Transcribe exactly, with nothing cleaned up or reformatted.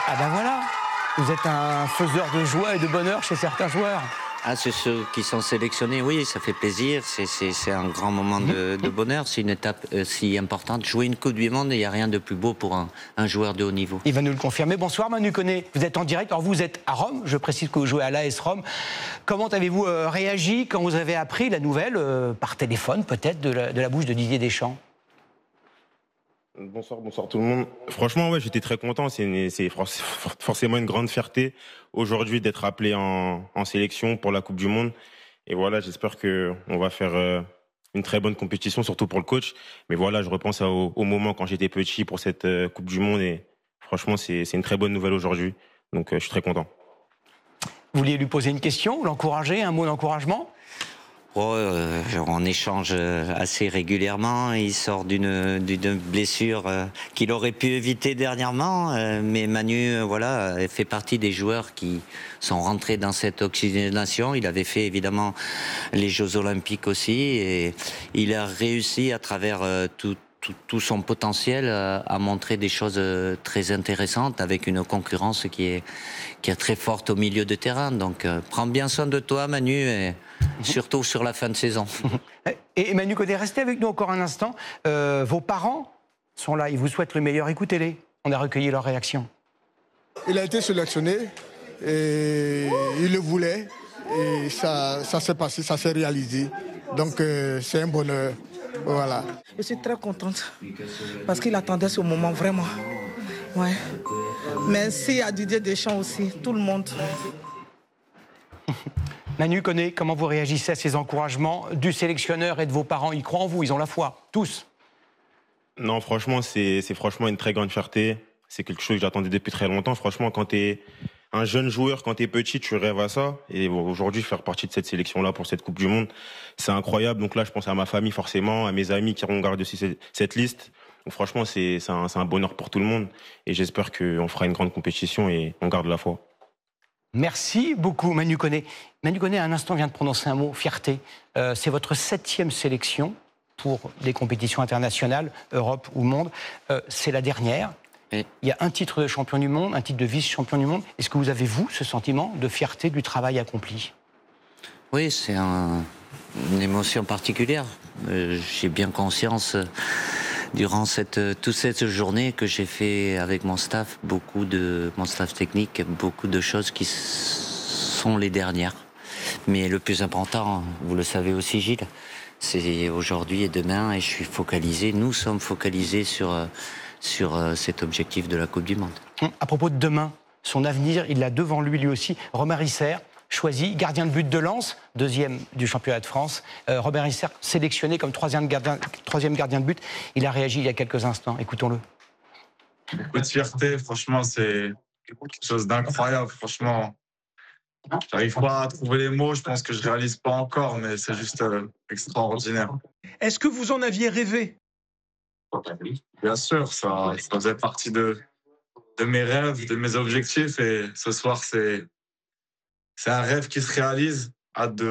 Ah ben voilà, vous êtes un faiseur de joie et de bonheur chez certains joueurs. Ah, c'est ceux qui sont sélectionnés, oui, ça fait plaisir, c'est, c'est, c'est un grand moment de, de bonheur, c'est une étape euh, si importante. Jouer une Coupe du Monde, il n'y a rien de plus beau pour un, un joueur de haut niveau. Il va nous le confirmer. Bonsoir Manu Koné, vous êtes en direct, alors vous êtes à Rome, je précise que vous jouez à l'A S Rome. Comment avez-vous euh, réagi quand vous avez appris la nouvelle, euh, par téléphone peut-être, de la, de la bouche de Didier Deschamps? Bonsoir, bonsoir tout le monde. Franchement, ouais, j'étais très content. C'est, une, c'est forcément une grande fierté aujourd'hui d'être appelé en, en sélection pour la Coupe du Monde. Et voilà, j'espère que on va faire euh, une très bonne compétition, surtout pour le coach. Mais voilà, je repense au, au moment quand j'étais petit pour cette euh, Coupe du Monde et franchement, c'est, c'est une très bonne nouvelle aujourd'hui. Donc, euh, je suis très content. Vous vouliez lui poser une question, l'encourager, un mot d'encouragement? Oh, euh, on échange assez régulièrement. Il sort d'une, d'une blessure euh, qu'il aurait pu éviter dernièrement. Euh, mais Manu, euh, voilà, fait partie des joueurs qui sont rentrés dans cette oxygénation. Il avait fait évidemment les Jeux Olympiques aussi. Et il a réussi à travers euh, tout. Tout, tout son potentiel euh, à montrer des choses euh, très intéressantes avec une concurrence qui est, qui est très forte au milieu de terrain. Donc, euh, prends bien soin de toi, Manu, et surtout sur la fin de saison. Et Manu Koné, restez avec nous encore un instant. Euh, vos parents sont là, ils vous souhaitent le meilleur. Écoutez-les, on a recueilli leur réaction. Il a été sélectionné et il le voulait et ça, ça s'est passé, ça s'est réalisé. Donc euh, c'est un bonheur. Voilà. Je suis très contente parce qu'il attendait ce moment vraiment. Ouais. Merci à Didier Deschamps aussi, tout le monde. Manu Koné, comment vous réagissez à ces encouragements du sélectionneur et de vos parents? Ils croient en vous, ils ont la foi, tous. Non, franchement, c'est, c'est franchement une très grande fierté. C'est quelque chose que j'attendais depuis très longtemps. Franchement, quand t'es un jeune joueur, quand t'es petit, tu rêves à ça. Et aujourd'hui, faire partie de cette sélection-là pour cette Coupe du Monde, c'est incroyable. Donc là, je pense à ma famille forcément, à mes amis qui regardent aussi cette liste. Donc franchement, c'est, c'est, un, c'est un bonheur pour tout le monde. Et j'espère qu'on fera une grande compétition et on garde la foi. Merci beaucoup, Manu Koné. Manu Koné, à un instant, vient de prononcer un mot, fierté. Euh, c'est votre septième sélection pour des compétitions internationales, Europe ou monde. Euh, c'est la dernière. Il y a un titre de champion du monde, un titre de vice-champion du monde. Est-ce que vous avez, vous, ce sentiment de fierté du travail accompli? Oui, c'est un, une émotion particulière. Euh, j'ai bien conscience, euh, durant cette, toute cette journée, que j'ai fait avec mon staff, beaucoup de, mon staff technique, beaucoup de choses qui sont les dernières. Mais le plus important, vous le savez aussi, Gilles, c'est aujourd'hui et demain, et je suis focalisé, nous sommes focalisés sur... Euh, sur euh, cet objectif de la Coupe du Monde. À propos de demain, son avenir, il l'a devant lui, lui aussi. Robert Isser, choisi, gardien de but de Lens, deuxième du championnat de France. Euh, Robert Isser, sélectionné comme troisième gardien, troisième gardien de but. Il a réagi il y a quelques instants. Écoutons-le. Beaucoup de fierté, franchement, c'est quelque chose d'incroyable. Franchement, j'arrive pas à trouver les mots, je pense que je réalise pas encore, mais c'est juste euh, extraordinaire. Est-ce que vous en aviez rêvé? Bien sûr, ça, ça faisait partie de, de mes rêves, de mes objectifs, et ce soir, c'est, c'est un rêve qui se réalise. Hâte de